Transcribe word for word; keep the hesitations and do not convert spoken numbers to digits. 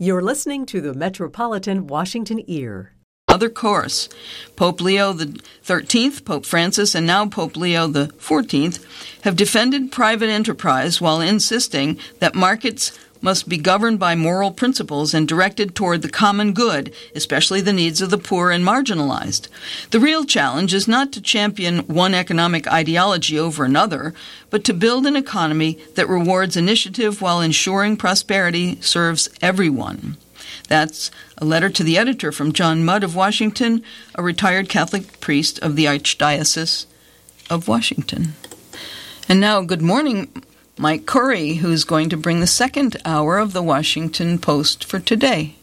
You're listening to the Metropolitan Washington Ear. Other course. Pope Leo the thirteenth, Pope Francis, and now Pope Leo the fourteenth have defended private enterprise while insisting that markets must be governed by moral principles and directed toward the common good, especially the needs of the poor and marginalized. The real challenge is not to champion one economic ideology over another, but to build an economy that rewards initiative while ensuring prosperity serves everyone. That's a letter to the editor from John Mudd of Washington, a retired Catholic priest of the Archdiocese of Washington. And now, good morning, Mike Corey, who's going to bring the second hour of the Washington Post for today.